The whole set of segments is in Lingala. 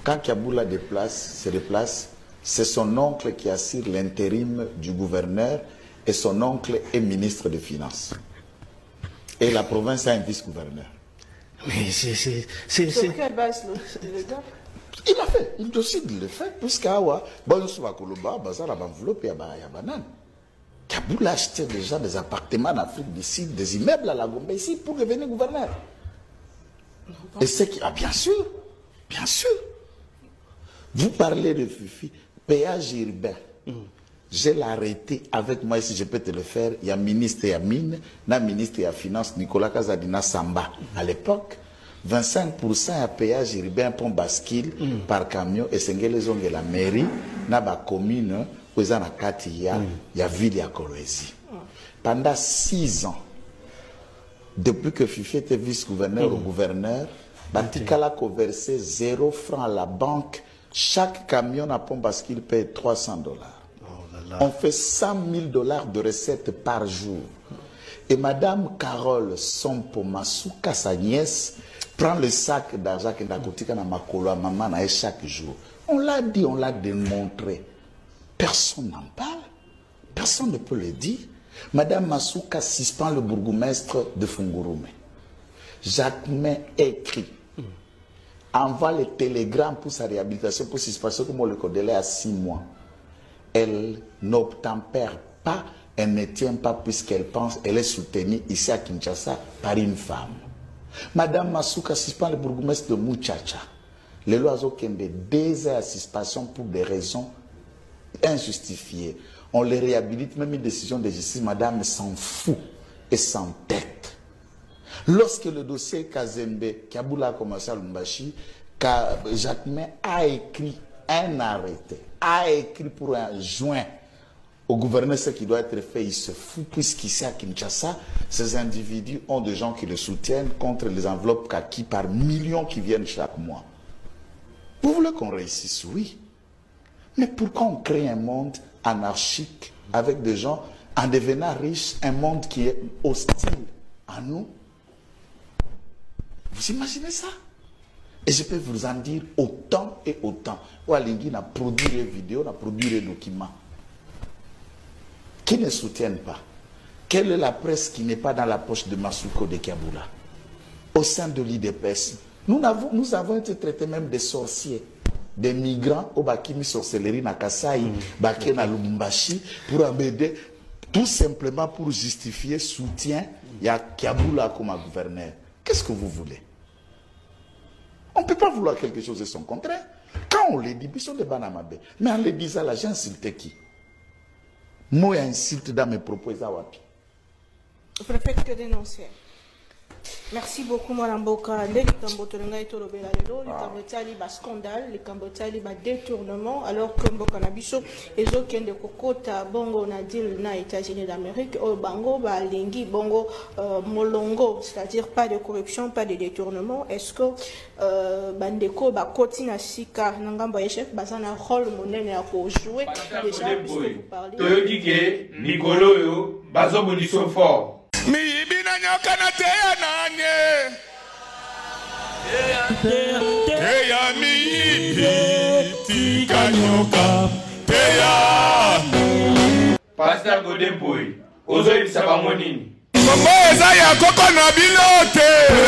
Quand Kaboula se déplace, c'est son oncle qui assure l'intérim du gouverneur et son oncle est ministre des Finances. Et la province a un vice-gouverneur. Mais c'est... Sur quelle base le gars? Il a fait, il décide de le faire, puisqu'Awa, bon, sur la Koloba, ça a enveloppé à Banane. Kaboula achetait déjà des appartements en Afrique du Sud, des immeubles à la Gombe ici pour devenir gouverneur. Et c'est qui. Ah, bien sûr, bien sûr. Vous parlez de Fifi, péage urbain. Je l'ai arrêté avec moi, si je peux te le faire. Il y a ministre et à mine, na ministre et à finance, Nicolas Kazadina Samba. À l'époque, 25% à péage urbain pour bascule par camion et c'est les onges de la mairie, na ba commune, où il y a ville à Kolwezi. Pendant 6 ans, depuis que Fifi était vice-gouverneur au gouverneur, Batikala a versé 0 francs à la banque. Chaque camion à pont bascule paye $300. On fait $100 000 de recettes par jour. Et Madame Carole Sompo Masuka, sa nièce, prend le sac d'argent que Nakotika na makolo à maman chaque jour. On l'a dit, on l'a démontré. Personne n'en parle. Personne ne peut le dire. Madame Masuka suspend le bourgmestre de Fungurume. Jacquemin écrit, envoie le télégramme pour sa réhabilitation, pour suspension, comme on le délai à 6 mois. Elle n'obtempère pas, elle ne tient pas puisqu'elle pense, elle est soutenue ici à Kinshasa par une femme. Madame Masuka suspend le bourgmestre de Muchacha. Le loiseau Kembe, 2 heures à suspension pour des raisons injustifiées. On les réhabilite, même une décision de justice, madame s'en fout et s'entête. Lorsque le dossier Kazembe, Kaboula a commencé à Lumbashi, Jacquemin a écrit un arrêté, a écrit pour un joint au gouverneur ce qui doit être fait, il se fout, puisqu'ici à Kinshasa, ces individus ont des gens qui le soutiennent contre les enveloppes kaki par millions qui viennent chaque mois. Vous voulez qu'on réussisse? Oui. Mais pourquoi on crée un monde anarchique avec des gens en devenant riches, un monde qui est hostile à nous? Vous imaginez ça? Et je peux vous en dire autant et autant. Oualingui a produit des vidéos, a produit des documents qui ne soutiennent pas. Quelle est la presse qui n'est pas dans la poche de Masuko de Kaboula? Au sein de l'IDPS, nous avons été traités même des sorciers, des migrants au Bakimi sorcellerie na Kasai, Baké na Lubumbashi, pour embêter, tout simplement pour justifier soutien, il y a Kaboula comme gouverneur. Qu'est-ce que vous voulez? On ne peut pas vouloir quelque chose et son contraire. Quand on le dit, ils sont des banamabé. Mais en le disant, là, j'ai insulté qui? Moi, insulte dans mes propos. Le préfet que dénoncer. Merci beaucoup, Mme Boka. Les Cambotolanga et Tolobela, les Cambotali, bas scandale, les Cambotali, bas détournement, alors que Mboka Nabiso, et autres qui ont des Kokota, Bongo, Nadil, na États-Unis d'Amérique, Bango, Lingi, Bongo, Molongo, c'est-à-dire pas de corruption, pas de détournement. Est-ce que Bandeko, Kotina Sika, Nangamba Echef, Bazana, rôle monnaie à jouer déjà, puisque vous parlez. Toyodike, Nicolo, Bazo Boniso fort. Mi ibina nyoka na teya nanye teya mi ibi tika nyoka teya Pasteur Godemboy, ozo ibisa bango nini? Kombo eza ya koko na bilote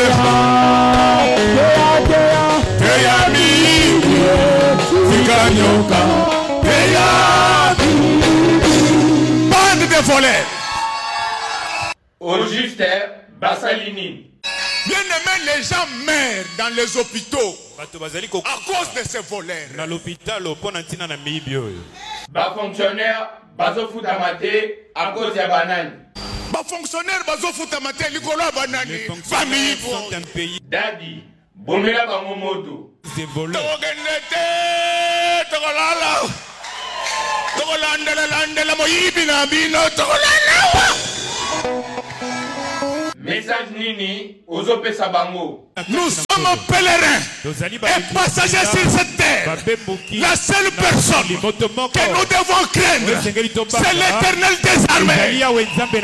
teya mi ibi tika nyoka teya bande de voleurs. Au juste, Bassalini. Bien aimé, les gens meurent dans les hôpitaux à cause de ces voleurs. Dans l'hôpital, Bas fonctionnaire, bazo foutamate à cause de banane. Bas fonctionnaire, bazo foutamate, Nicolas banane. Famille sont un pays. Daddy, bomela bangomoto. Des voleurs. Message Nini, Ozope Sabango. Nous sommes pèlerins et passagers sur cette terre. La seule personne que nous devons craindre, c'est l'Éternel des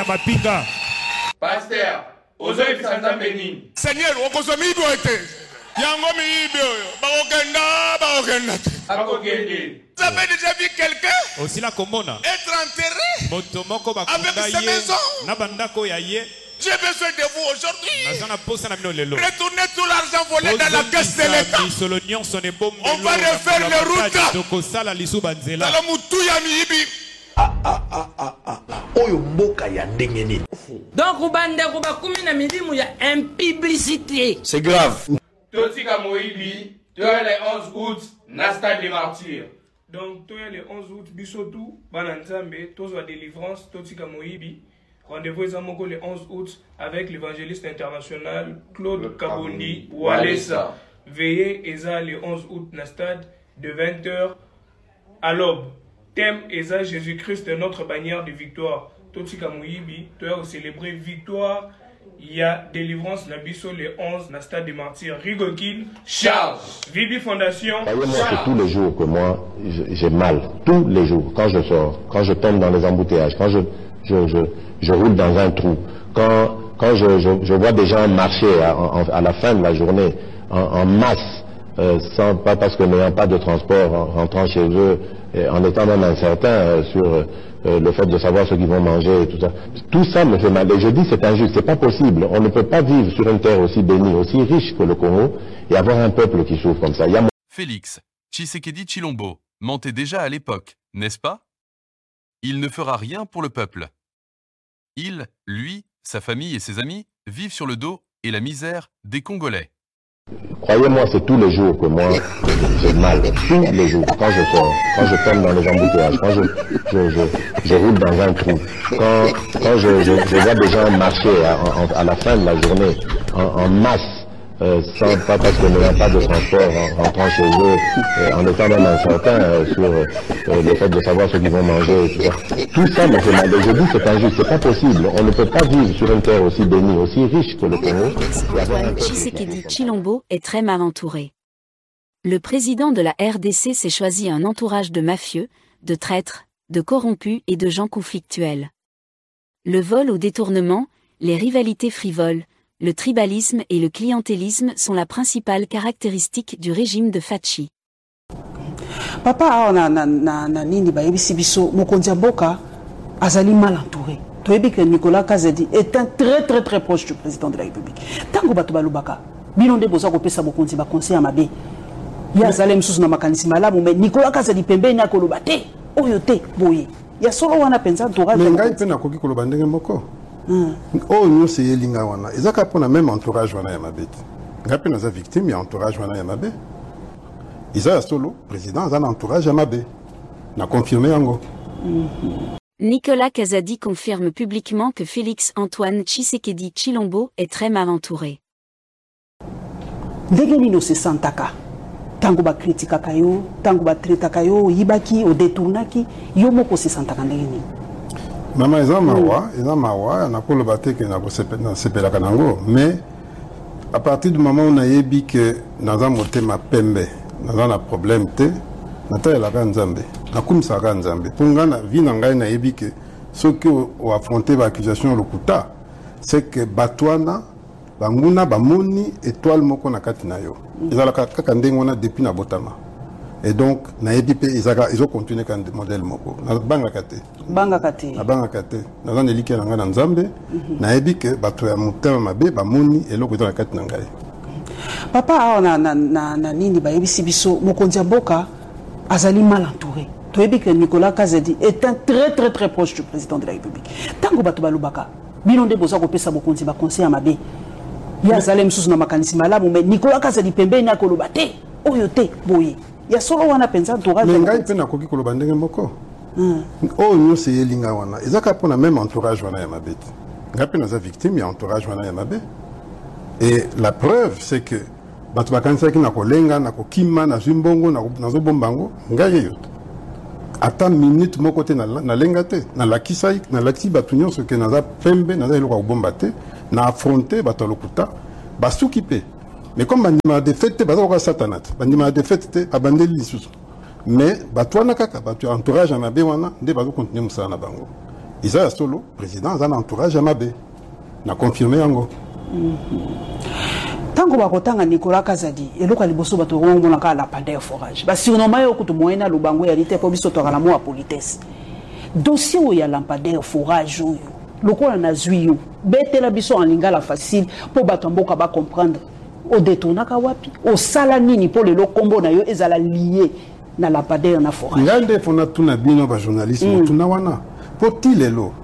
armées. Pasteur, Ozope Sanzambeni. Seigneur, on vous a mis. Yango miibi oyo. Bakokenda. Vous avez déjà vu quelqu'un être enterré avec ses maisons? J'ai besoin de vous aujourd'hui. Retournez tout l'argent volé dans la caisse de l'État. On va refaire les routes. Donc, il y a une publicité. C'est grave. Totika Moïbi, tu as les 11 août, Nasta des martyrs. Donc, tu as les 11 août, Bissotou, Bananzambe, Tozo délivrance, Totika Moïbi. Rendez-vous le 11 août avec l'évangéliste international Claude Kabondi Walesa. Veillez Eza le 11 août na stade de 20h à l'aube. Thème Eza Jésus-Christ notre bannière de victoire. Totika Moïbi, tu as célébré victoire. Il y a délivrance Nabiso le 11 na stade de martyrs. Rigokin Charles. Vibi Fondation. C'est tous les jours que moi j'ai mal. Tous les jours. Quand je sors, quand je tombe dans les embouteillages, quand je roule dans un trou. Quand je vois des gens marcher à la fin de la journée en masse, pas parce que n'ayant pas de transport, en rentrant chez eux, en étant même incertain sur le fait de savoir ce qu'ils vont manger et tout ça. Tout ça me fait mal. Et je dis c'est injuste, c'est pas possible. On ne peut pas vivre sur une terre aussi bénie, aussi riche que le Congo et avoir un peuple qui souffre comme ça. Félix Tshisekedi Tshilombo mentait déjà à l'époque, n'est-ce pas? Il ne fera rien pour le peuple. Il, lui, sa famille et ses amis vivent sur le dos et la misère des Congolais. Croyez-moi, c'est tous les jours que moi j'ai mal. Tous les jours. Quand je sors, quand je tombe dans les embouteillages, quand je roule dans un trou, quand je vois des gens marcher à la fin de la journée en masse, pas parce que n'ayant pas de transport, en rentrant chez eux, en étant même incertain sur le fait de savoir ce qu'ils vont manger et tout ça. Tout ça me fait mal. Et je dis c'est injuste, c'est pas possible. On ne peut pas vivre sur une terre aussi bénie, aussi riche que le Congo. Antoine Tshisekedi Tshilombo est très mal entouré. Le président de la RDC s'est choisi un entourage de mafieux, de traîtres, de corrompus et de gens conflictuels. Le vol au détournement, les rivalités frivoles, le tribalisme et le clientélisme sont la principale caractéristique du régime de Fachi. Papa na nini bayebisi biso mokonzi ya mboka azali mal entouré. Toyebi que Nicolas Kazadi est un très proche du président de la République. Tango bato balobaka bino nde boza kopesa mokonzi ba conseil mabe. Ya azali msusu na makanisi malamu mais Nicolas Kazadi pembeni akoloba te oyo te boye. Ya solo wana penza entourage. Ngai pe na koki koloba ndenge moko. Oh nous c'est yelinga wana ezaka pona même entourage wana ya mabeti ngapi naza victime ya entourage wana ya mabe isa solo président za entourage ya mabe na confirmer yango. Nicolas Kazadi confirme publiquement que Félix Antoine Tshisekedi Tshilombo est très mal entouré. Ndenge nino se santaka tango ba kritikaka yo tango ba traitaka yo yibaki o détournaki yo moko se santaka ndenge nini? Mama eza mawa na koloba te ke na sepelaka nango mais à partir du moment où on a yebi que naza motema pembe naza na problème te natayelaka nzambe nakumisaka nzambe mpo nga na vi na ngai nayebi ke soki oaffronte baaccusation lokuta c'est que bato wana banguna bamoni étoile moko na kati na yo ezalaka kaka ndenge wana depuis na botama. Et donc, naebi pe ils ont continué quand modèle moko. Na bangaka te. Bangaka te. Na zan eliki na nga na nzambe, naebi ke bato ya motema mabe ba moni eloko dans la kati na ngai. Papa na nini bayebisi biso mokonzi ya mboka azali mal entouré. Toyebi que Nicolas Kazadi est un très proche du président de la République. Tango bato balobaka bino nde boza kopesa mokonzi ba conseil mabe. Ya azali msusu na makanisi malamu mais Nicolas Kazadi pembeni akoloba te oyo te boye. Ya solo wana penza entourage. Ngai pe na koki koloba ndenge moko. Oh nous c'est yelinga wana ezaka pona même entourage wana ya mabeti ngapi naza victime ya entourage wana ya mabe. Et la preuve c'est que bato bakanisaki na kolenga na kokima na zimbongo na zobombango ngai yeyo ata minute moko te na lenga te na lakisai na laki bato nyonso ke naza pembe naza eloko kobomba te na affronter bato lokuta basuki pe. Mais comme bandima défaite baza ko satanat bandima défaite abandeli lisusu mais bato wana kaka bato entourage mabe wana nde bazo continuer musala na bango isa solo président za entourage mabe na confirmer yango. Tango bakotanga Nicolas Kazadi eloko liboso bato ngomona ka la pandeur forage ba surnommé yo kutu moyena lubango ya lite po biso to kala mo a politesse dossier où ya lampadaire forage yo lokola na zui yo betela biso en lingala facile po bato mboka ba comprendre o détournaka wapi o sala nini po le kombo na yo ezala lié na lampadaire na forage ngande fona tuna bino ba journalisme tuna wana po tilelo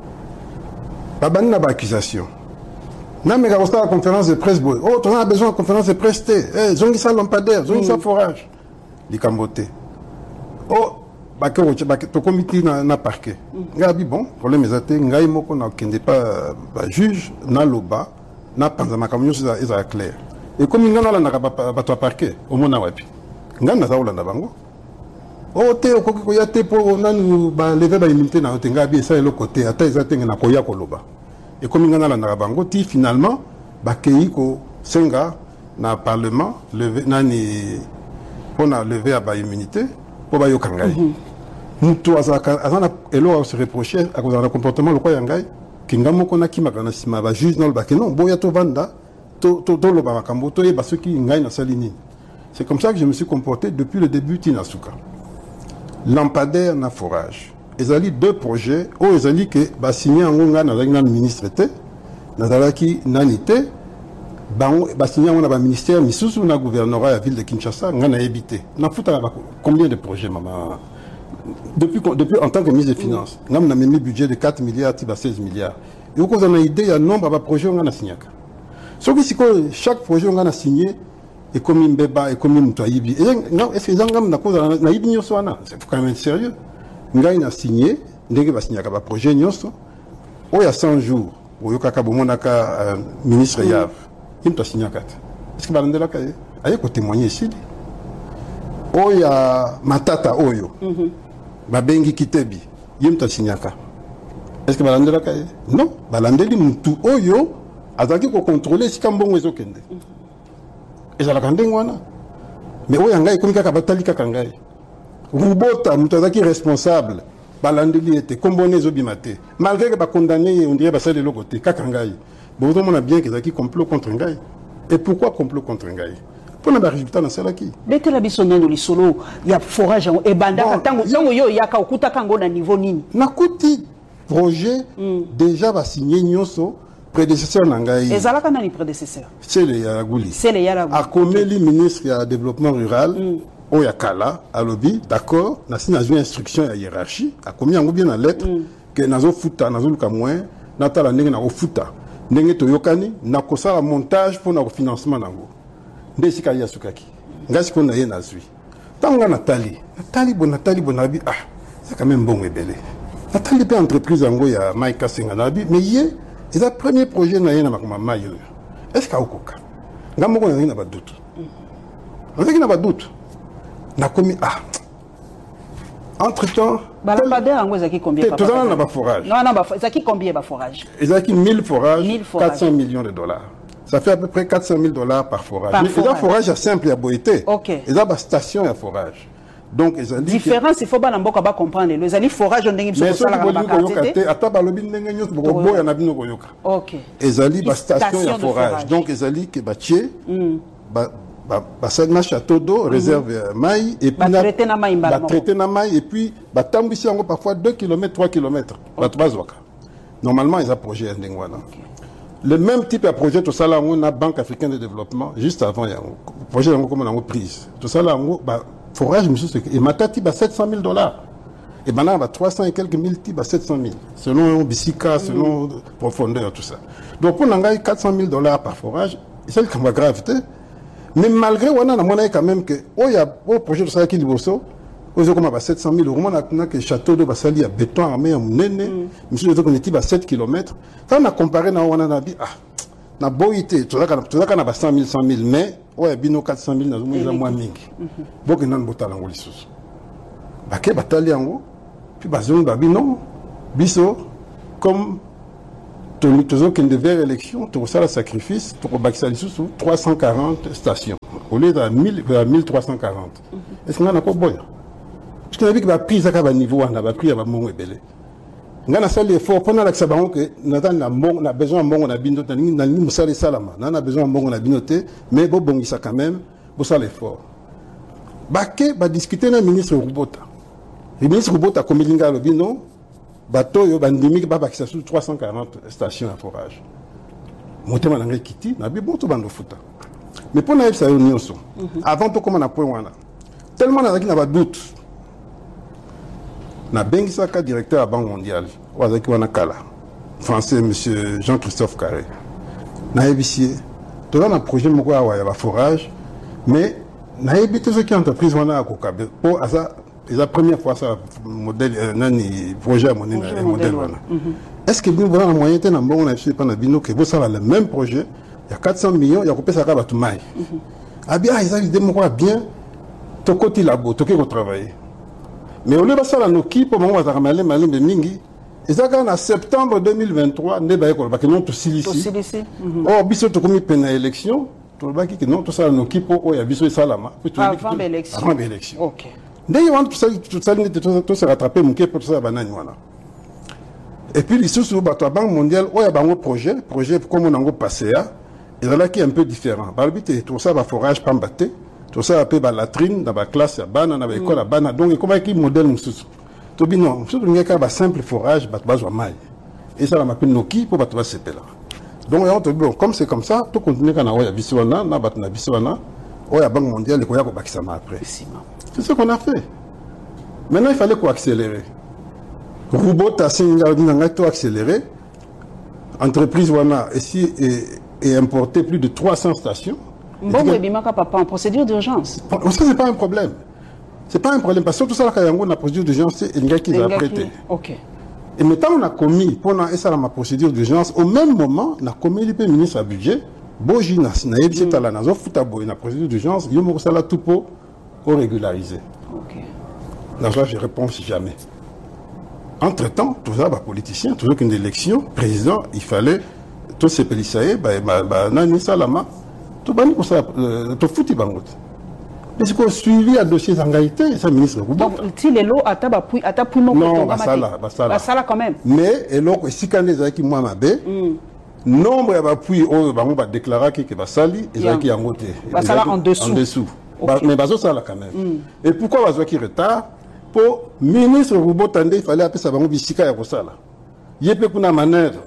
babani na ba accusation. Non, mais quand on a la conférence de presse, oh, on a besoin de conférence de presse, zongi sa lampadaire, zongi sa forage. Les cambotés. Oh, to comité na parquet. Ngabi bon, problème est ngai moko na kende pas juge na loba na panzama kamyo ça clair. Et comme ngana la na ba to parquet, au mona wapi. Ngana za olanda bango. Oh, te ko ya te po nanu ba lever ba immunité na ngabi ça le côté ata ezatenge na koya koloba. Et comme il y a un bango, finalement, bakei ko senga na parlement levé nani on a levé à ba immunité pour ba yokangai. Mutu azaka azana elo se reprocher à cause du comportement le quoi yangai kingamo kona kimakana sima ba juge non ba que non boya to vanda to lo ba makambo to yeba ceux qui ngai na salini. C'est comme ça que je me suis comporté depuis le début Tinasuka. Lampadaire na forage. Ils ont deux projets où ils ont dit que bah signé en Onga dans le ministre était dans nanité bah signé en un ministère misusu na gouvernorat la ville de Kinshasa on a habité na futa combien de projets maman depuis en tant que ministre des finances on a mis budget de 4 milliards à 16 milliards et on a idée il y a nombre de projets on a signé sauf que chaque projet on a signé et comme une beba et comme une toyibi et est-ce que ils ont na cause na ibi nyoswana c'est quand même sérieux ngai na signé ndenge ba signé ka projet nyonso o ya 100 jours o yokaka bomonaka ministre Yav imto signé kat est-ce que balandela ka aye ko témoigner ici o ya matata oyo ba bengi kitebi imto signé ka est-ce que balandela ka non balandeli mutu oyo azaki ko contrôler si kambongo ezokende ezala kandengo wana mais o ya ngai komika ka batali ka ngai Rubota, nous sommes responsables. Balandeli était comboné zobimate. Malgré que ba condamné, on dirait ça de l'autre côté. Kakangai. Bon, on a bien qu'ils ont complot contre Ngai. Et pourquoi complot contre Ngai? Pour le résultat dans celle qui. Dès que la bisonne de l'isolo, il y a forage et banda. Tango yo yaka okuta kango na niveau nini. Nakuti projet déjà va signer nyoso prédécesseur Nangai. Et zalaka nani prédécesseur? C'est le Yaragouli. C'est le Yaragouli. A Komeli ministre du développement rural. Oyakala, à lobby, d'accord, n'a signé une instruction à hiérarchie, a commis en bien la lettre, que nazo futa, nazo luka moins, natala nenge na futa, nenge to yokani, na kosa la montage pour na financement nango. Ndesi ka yasukaki. Ngasi ko na ye nazui. Tanga Nathalie bonabi, ah, c'est quand même bon et belé. Nathalie pe entreprise ango ya Maïka Senganabi, mais yé, c'est le premier projet na ye na makoma mayo. Est-ce ka okoka? Ngamoko na ba doute. On sait qu'il n'a pas de doute. N'a commis entre-temps. Lampadaire en Zaki combien? Tout ça n'a pas forage. Non, Zaki combien de forage? Zaki 1000 forages, 400 millions de dollars. Ça fait à peu près 400 000 dollars par forage. Mais il y a forage simple à Boïté. Ok. Il y a une station à forage. Donc, ils ont dit. Différence, il faut pas comprendre. Les années forage, on a dit mais ça, ok. Ils ont dit une station à forage. Donc, ils ont dit que basana château d'eau réserve maï et puis traité na maï et puis tambisi yango parfois 2 km 3 km normalement ils ont projet ndengwana le même type de projet tout ça là on a Banque africaine de développement juste avant yango projet yango comme on a prise tout ça là on forage monsieur et matati ba 700 000 dollars et maintenant ba 300 et quelques mille types ba 700 000 selon Bissika selon profondeur tout ça donc pour nangai 400 000 dollars par forage c'est le cas gravité. Mais malgré on a quand même que il y a un projet de ça qui liboso aux comme à 700 000 euros on a que château de Basali à béton armé en nene monsieur les autres à 7 km quand on a comparé na on a dit ah na boité tout ça qu'on a 100 000 mais ouais bino 400 000 na moins moins mingi donc nan botala ngoli sous baké batali yango puis bazon babino biso comme toujours qu'il devait élection, tout ça le sacrifice pour Baxali sous 340 stations au lieu de 1340. Est-ce qu'on a encore bon? Parce qu'on a vu que la prise à niveau on a pris à mon belé. ngana sali effort pendant la sabango que na besoin mbongo na bino na ni musali salama na besoin mbongo na bino te mais bo bongisa quand même bo sala effort bake ba discuter na ministre Rubota le ministre Rubota komilinga lo bino bato yo bandimi ba bakisa sur 340 stations à forage motema na ngai kiti na bi bon to bando futa mais pour na ça yo nyonso avant to comment na point wana tellement na ba doute na bengisaka directeur à Banque mondiale wazaki wana kala français monsieur Jean-Christophe Carré na ebisie to na projet moko ya ba forage mais na ebité ce qui entreprise wana akokabe pour asa la première fois ça modèle nani projet modèle wana est-ce que nous voilà moyen te na mbongo na biso pana bino que ça va le même projet il y a 400 millions il y a kopesa ka batu mai abia ils avaient des moko bien to côté labo to ko travailler mais au lieu de ça, nos équipes, pour moi, mingi, ils ont en septembre 2023, ne ba ko ba non to silisi. Oh, biso to komi pena élection, to ba ki non to ça nos équipes o ya biso salama. Avant l'élection. Avant l'élection. OK. Dès ils vont tout ça tout se rattraper mon pour ça banane wana. Et puis les sous ba to Banque mondiale, o ya bango projet comme on a passé à, il là qui est un peu différent. Ba bité tout ça va forage pambaté. Tout ça appelle la latrine dans la classe, dans l'école, donc comment est-ce modèle nous tout bien non, surtout il y a un simple forage, besoin maille. Et ça on appelle Noki pour battre ce là. Donc bon, comme c'est comme ça, tout continue quand on a Biswana, na batna Biswana, on a Banque mondiale, il y a quoi qui ça m'a après. C'est ce qu'on a fait. Maintenant il fallait quoi accélérer. Robot a tout accéléré. Entreprise wana ici et importé plus de 300 stations. Bon, oui, papa, en procédure d'urgence. Parce que ce n'est pas un problème. Ce n'est pas un problème. Parce que tout ça, quand on a une procédure d'urgence, c'est un gars qui l'a prêté. OK. Et maintenant, on a commis, pendant ma procédure d'urgence, au même moment, on a commis le ministre à budget, Boji na yebisi tala na zo futa boy na procédure d'urgence, yo mo sala tout pour régulariser. OK. Là, je réponds jamais. Entre-temps, tout ça, politicien, toujours qu'une élection, président, il fallait, tous ces policiers, nani salama, tout bani pour ça, tout fouti bangot. Mais c'est qu'on suivi à dossier d'engagité, ça ministre. Donc, si les lots à tapui mon non, basala quand même. Mais, et là, si quand les qui moi m'abé, nombre d'appui, on va déclarer que basali, et qui en côté. Basala en dessous. En dessous. Mais baso ça là quand même. Et pourquoi baso qui retard? Pour ministre Roubo Tande, il fallait appeler ça bango bisika ya kosala. Yepe kuna manœuvre.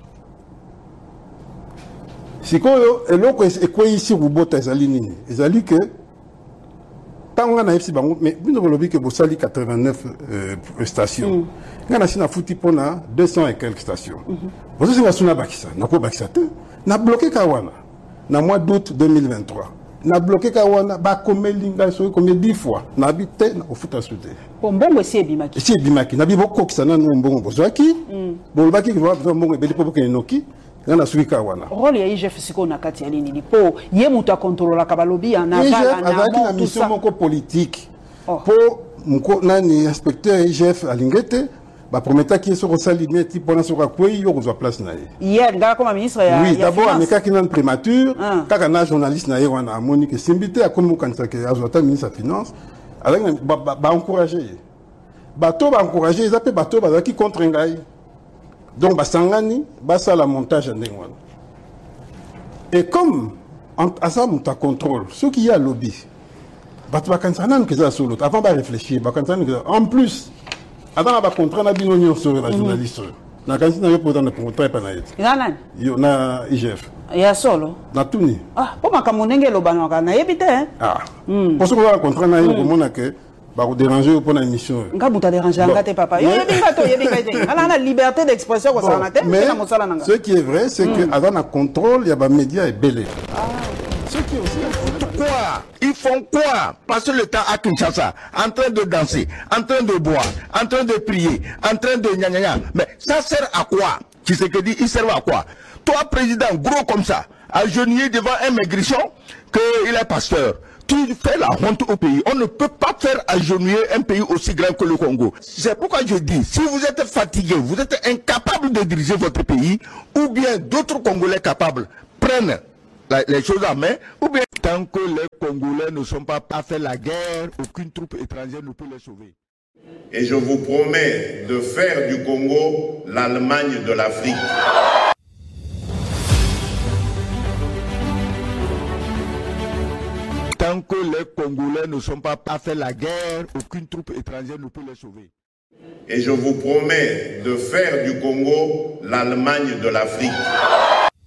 Sikoyo, et l'autre est quoi ici Roubo Tazali nini? Ezali que tant on a FC bango, mais nous avons que Bossali 89 stations. On a sina fouti pona 200 et quelques stations. Vous savez que na bakisa, na ko bakisa te, na bloqué Kawana. Na mois d'août 2023. Na bloqué Kawana, ba komelinga so combien 10 fois. Na habité au futa souté. Bon bongo c'est bimaki. C'est bimaki. Na biboko kisana no mbongo bozaki. Bon baki ki va mbongo beli popo kenoki. Na suki Kawana. Rôle ya IGF siko na kati ya nini po ye muta contrôler ka balobi en aval na mission moko politique. Po mko nani inspecteur IGF alingete ba prometa ki so rosali meti pona so kwei yo kozwa place na ye. Hier ngala comme ministre ya oui, d'abord ameka ki nan primature, kaka na journaliste na ye wana amoni que simbité a comme kanisa ke azota ministre de finance avec ba encourager. Bato ba encourager, ils appellent bato ba ki contre ngai. Donc ba sangani ba ça la montage ndenge wana. Et comme à ça muta contrôle, ce qui y a lobby. Bato ba kanisa nan que ça solo avant ba réfléchir, ba kanisa en plus avant ba contrat na bino nyo sur la journaliste. Na kanisa na yo pour dans le contrat pa na yet. Nana yo na IGF. Ya solo. Na tuni. Ah, po makamonenge lo bana kana yebite hein. Ah. Parce que ba contrat na yo komona que ba ko déranger pour la émission. Nga buta déranger ngate papa. Yo yebinga to yebinga. Ala na liberté d'expression ko sana te. Mais ce qui est vrai c'est que avant la contrôle, il y a ba médias et belé. Ah. Ce qui est aussi quoi? Ils font quoi? Passer le temps à Kinshasa, en train de danser, en train de boire, en train de prier, en train de gna gna gna. Mais ça sert à quoi? Tu sais que dit, il sert à quoi? Toi, président, gros comme ça, agenouillé devant un maigrichon, qu'il est pasteur. Tu fais la honte au pays. On ne peut pas faire agenouiller un pays aussi grand que le Congo. C'est pourquoi je dis, si vous êtes fatigué, vous êtes incapable de diriger votre pays, ou bien d'autres Congolais capables prennent les choses en main, ou bien tant que les Congolais ne sont pas à faire la guerre, aucune troupe étrangère ne peut les sauver. Et je vous promets de faire du Congo l'Allemagne de l'Afrique. Tant que les Congolais ne sont pas fait la guerre, aucune troupe étrangère ne peut les sauver. Et je vous promets de faire du Congo l'Allemagne de l'Afrique.